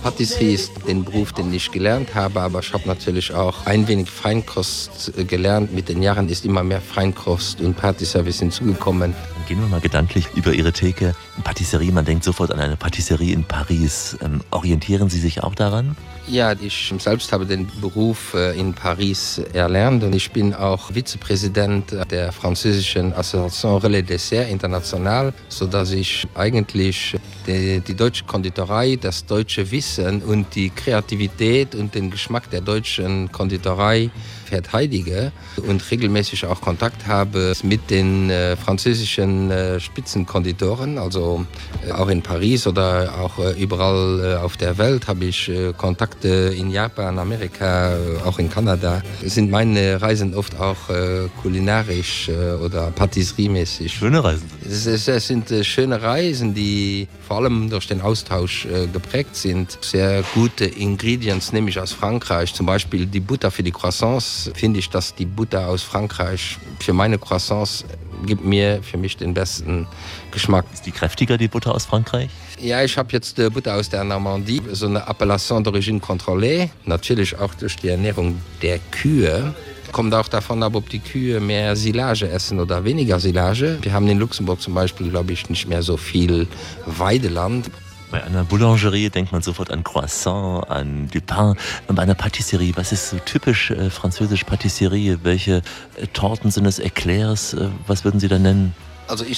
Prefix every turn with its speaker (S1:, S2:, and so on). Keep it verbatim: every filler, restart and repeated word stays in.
S1: Patisserie ist den Beruf, den ich gelernt habe, aber ich habe natürlich auch ein wenig Feinkost gelernt. Mit den Jahren ist immer mehr Feinkost und Partyservice hinzugekommen.
S2: Dann gehen wir mal gedanklich über Ihre Theke. Patisserie, man denkt sofort an eine Patisserie in Paris. Ähm, orientieren Sie sich auch daran?
S1: Ja, ich selbst habe den Beruf in Paris erlernt und ich bin auch Vizepräsident der französischen Association Relais Dessert International, sodass ich eigentlich die, die deutsche Konditorei, das deutsche Wissen und die Kreativität und den Geschmack der deutschen Konditorei verteidige und regelmäßig auch Kontakt habe mit den äh, französischen äh, Spitzenkonditoren, also äh, auch in Paris oder auch äh, überall äh, auf der Welt habe ich äh, Kontakte in Japan, Amerika, äh, auch in Kanada. Sind meine Reisen oft auch äh, kulinarisch äh, oder patisseriemäßig.
S2: Schöne Reisen.
S1: Es, es, es sind äh, schöne Reisen, die vor allem durch den Austausch äh, geprägt sind. Sehr gute Ingredients nehme ich aus Frankreich, zum Beispiel die Butter für die Croissants. Finde ich, dass die Butter aus Frankreich für meine Croissants gibt mir für mich den besten Geschmack.
S2: Ist die kräftiger, die Butter aus Frankreich?
S1: Ja, ich habe jetzt äh, Butter aus der Normandie, so eine Appellation d'origine contrôlée. Natürlich auch durch die Ernährung der Kühe. Kommt auch davon ab, ob die Kühe mehr Silage essen oder weniger Silage. Wir haben in Luxemburg zum Beispiel, glaube ich, nicht mehr so viel Weideland.
S2: Bei einer Boulangerie denkt man sofort an Croissant, an du Pain. Und bei einer Patisserie, was ist so typisch äh, französisch Patisserie? Welche äh, Torten sind es, Eclairs? Äh, was würden Sie da nennen?
S1: Also ich